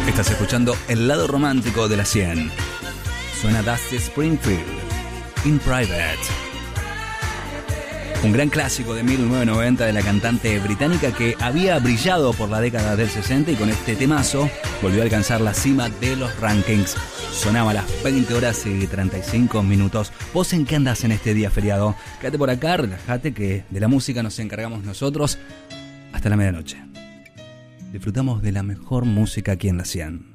Estás escuchando el lado romántico de la 100. Suena Dusty Springfield, In Private. Un gran clásico de 1990 de la cantante británica que había brillado por la década del 60 y con este temazo volvió a alcanzar la cima de los rankings. Sonaba a las 20 horas y 35 minutos. ¿Vos en qué andás en este día feriado? Quédate por acá, relájate, que de la música nos encargamos nosotros hasta la medianoche. Disfrutamos de la mejor música aquí en la 100.